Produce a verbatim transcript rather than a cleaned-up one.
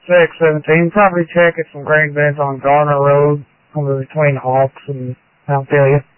six seventeen, probably check at some grain beds on Garner Road, over between Hawks and Mount Delia.